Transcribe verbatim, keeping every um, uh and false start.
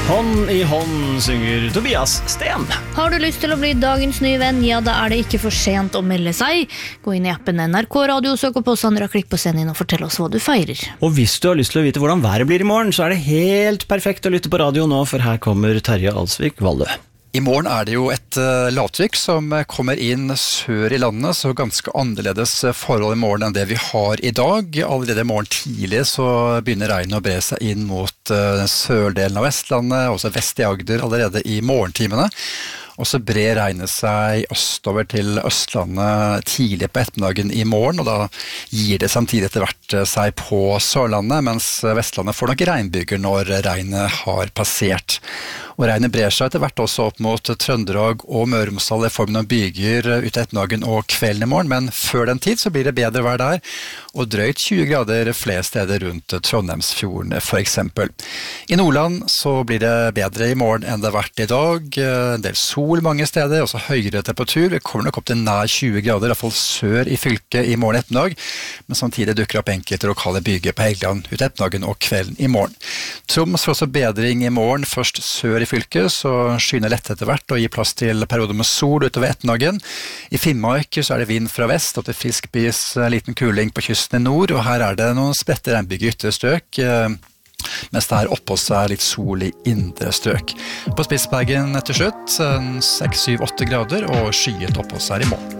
Hånd i hånd synger Tobias Sten. Har du lyst til å bli dagens nye venn? Ja, da er det ikke for sent å melde seg. Gå inn i appen N R K Radio, søk opp på Sandra, klikk på send inn og fortell oss hva du feirer. Og hvis du har lyst til å vite hvordan været blir i morgen, så er det helt perfekt å lytte på radio nå, for her kommer Terje Alsvik Valdø. I morgen er det jo et uh, lavtrykk som kommer inn sør i landet, så ganske annerledes forhold i morgen enn det vi har i dag. Allerede i morgen tidlig så begynner regnet å bre seg inn mot uh, den sørdelen av Vestlandet, også vest i Agder allerede i morgentimene. Og så brer regnet seg østover til Østlandet tidlig på ettermiddagen i morgen, og da gir det samtidig etter hvert seg på Sørlandet, mens Vestlandet får nok regnbyger når regnet har passert. Og regnet brer seg etter hvert også opp mot Trøndelag og Møre og Romsdal i formen av byger ut ettermiddagen og kvelden i morgen, men før den tid så blir det bedre vær der, og drøyt tjue grader flere steder rundt Trondheimsfjorden for eksempel. I Nordland så blir det bedre i morgen enn det har vært i dag, en del sol mange steder, også høyere temperatur. Vi kommer nok opp til nær tjue grader, i hvert fall sør i fylket i morgen ettermiddag, men samtidig dukker opp enkelte lokale byger på Helgeland ut ettermiddagen og kvelden i morgen. Troms får også bedring i morgen, først sør i fylket, så skyner lett etter hvert og gir plass til perioder med sol utover ettermiddagen. I Finnmark så er det vind fra vest og til frisk bris, liten kuling på kysten i nord, og her er det noen spredte regnbyger i ytre strøk, mens det her oppå seg er litt sol i indre strøk. På Spitsbergen til slutt, seks syv åtte grader og skyet oppå seg i morgen.